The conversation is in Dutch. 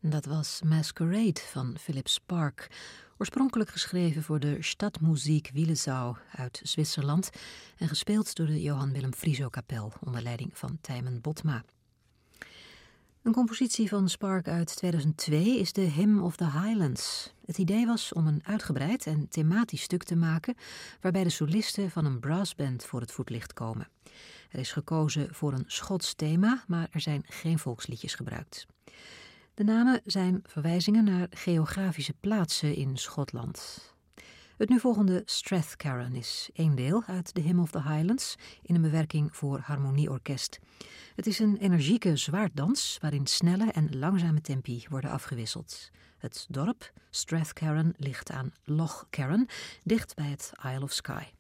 Dat was Masquerade van Philip Spark, oorspronkelijk geschreven voor de Stadtmusik Willisau uit Zwitserland en gespeeld door de Johann Willem Frieso Kapel onder leiding van Tijmen Botma. Een compositie van Spark uit 2002 is de Hymn of the Highlands. Het idee was om een uitgebreid en thematisch stuk te maken waarbij de solisten van een brassband voor het voetlicht komen. Er is gekozen voor een Schots thema, maar er zijn geen volksliedjes gebruikt. De namen zijn verwijzingen naar geografische plaatsen in Schotland. Het nu volgende Strathcarron is één deel uit de Hymn of the Highlands in een bewerking voor harmonieorkest. Het is een energieke zwaarddans waarin snelle en langzame tempi worden afgewisseld. Het dorp Strathcarron ligt aan Loch Carron, dicht bij het Isle of Skye.